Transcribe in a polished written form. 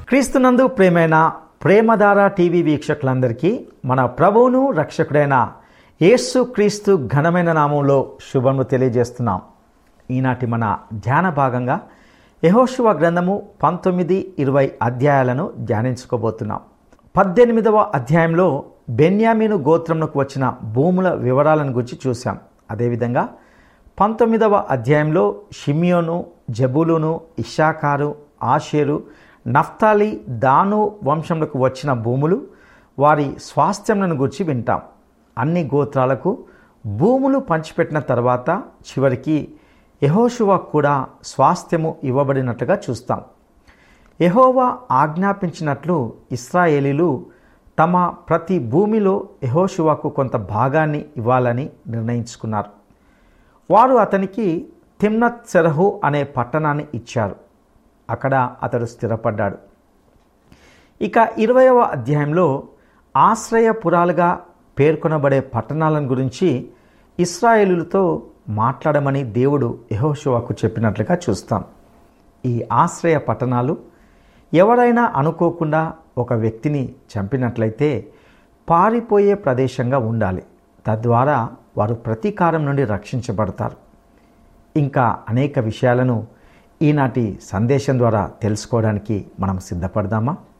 క్రీస్తునందు ప్రేమైన ప్రేమధార టీవీ వీక్షకులందరికీ మన ప్రభువును రక్షకుడైన యేసు క్రీస్తు ఘనమైన నామంలో శుభములు తెలియజేస్తున్నాం. ఈనాటి మన ధ్యాన భాగంగా యెహోషువ గ్రంథము 19-20 అధ్యాయాలను ధ్యానించుకోబోతున్నాం. 18వ అధ్యాయంలో బెన్యామీను గోత్రమునకు వచ్చిన భూముల వివరాలను గురించి చూసాం. అదేవిధంగా 19వ అధ్యాయంలో షిమియోను, జబూలును, ఇశ్శాఖారు, ఆషేరు, నఫ్తాలి, దాను వంశములకు వచ్చిన భూములు, వారి స్వాస్థ్యములను గురించి వింటాం. అన్ని గోత్రాలకు భూములు పంచిపెట్టిన తర్వాత చివరికి యెహోషువ కూడా స్వాస్థ్యము ఇవ్వబడినట్లుగా చూస్తాం. యెహోవా ఆజ్ఞాపించినట్లు ఇశ్రాయేలీలు తమ ప్రతి భూమిలో యెహోషువకు కొంత భాగాన్ని ఇవ్వాలని నిర్ణయించుకున్నారు. వారు అతనికి తిమ్నత్ సెరహు అనే పట్టణాన్ని ఇచ్చారు. అక్కడ అతడు స్థిరపడ్డాడు. ఇక 20వ అధ్యాయంలో ఆశ్రయపురాలుగా పేర్కొనబడే పట్టణాలను గురించి ఇశ్రాయేలులతో మాట్లాడమని దేవుడు యెహోషువకు చెప్పినట్లుగా చూస్తాం. ఈ ఆశ్రయ పట్టణాలు ఎవరైనా అనుకోకుండా ఒక వ్యక్తిని చంపినట్లయితే పారిపోయే ప్రదేశంగా ఉండాలి. తద్వారా వారు ప్రతీకారం నుండి రక్షించబడతారు. ఇంకా అనేక విషయాలను ఈనాటి సందేశం ద్వారా తెలుసుకోవడానికి మనం సిద్ధపడదామా?